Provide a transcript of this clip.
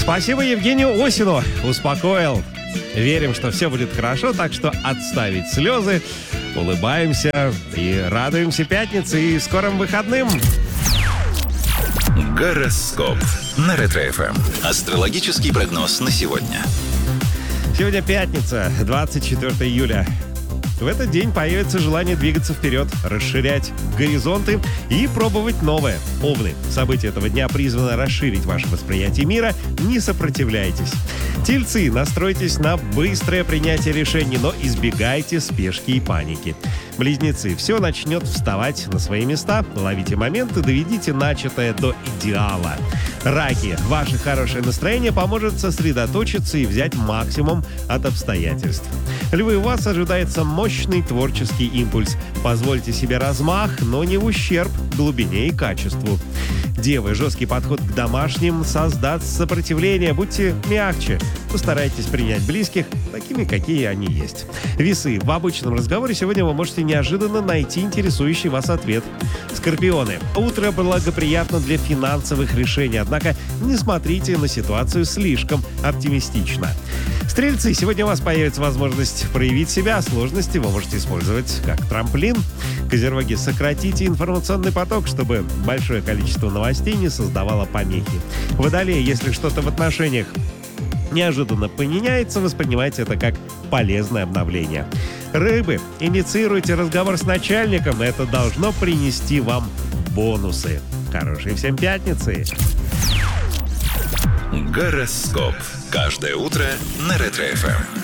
Спасибо Евгению Осину. Успокоил. Верим, что все будет хорошо, так что отставить слезы, улыбаемся и радуемся пятнице и скорым выходным. Гороскоп на Ретро-ФМ. Астрологический прогноз на сегодня. Сегодня пятница, 24 июля. В этот день появится желание двигаться вперед, расширять горизонты и пробовать новое. Овны. События этого дня призваны расширить ваше восприятие мира. Не сопротивляйтесь. Тельцы. Настройтесь на быстрое принятие решений, но избегайте спешки и паники. Близнецы. Все начнет вставать на свои места. Ловите моменты, доведите начатое до идеала. Раки. Ваше хорошее настроение поможет сосредоточиться и взять максимум от обстоятельств. Львы, у вас ожидается мощный творческий импульс. Позвольте себе размах, но не в ущерб глубине и качеству. Девы, жесткий подход к домашним создаст сопротивление. Будьте мягче. Постарайтесь принять близких такими, какие они есть. Весы, в обычном разговоре сегодня вы можете неожиданно найти интересующий вас ответ. Скорпионы, утро благоприятно для финансовых решений, однако не смотрите на ситуацию слишком оптимистично. Стрельцы, сегодня у вас появится возможность проявить себя, сложности вы можете использовать как трамплин. Козероги, сократите информационный поток, чтобы большое количество новостей не создавало помехи. Водолеи, если что-то в отношениях неожиданно поменяется, воспринимайте это как полезное обновление. Рыбы, инициируйте разговор с начальником, это должно принести вам бонусы. Хорошей всем пятницы! Гороскоп. Каждое утро на Ретро-ФМ.